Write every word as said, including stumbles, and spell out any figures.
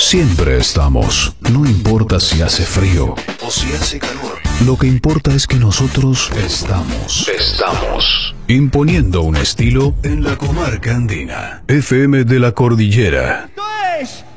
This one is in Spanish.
Siempre estamos, no importa si hace frío o si hace calor. Lo que importa es que nosotros estamos. Estamos. Imponiendo un estilo en la comarca andina. F M de la Cordillera. Esto es